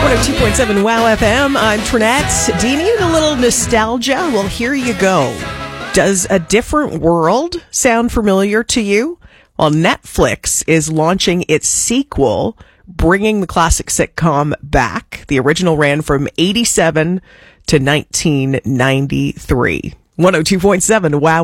102.7 WOW FM. I'm Trinette. Do you need a little nostalgia? Well, here you go. Does A Different World sound familiar to you? Well, Netflix is launching its sequel, bringing the classic sitcom back. The original ran from 87 to 1993. 102.7 WOW.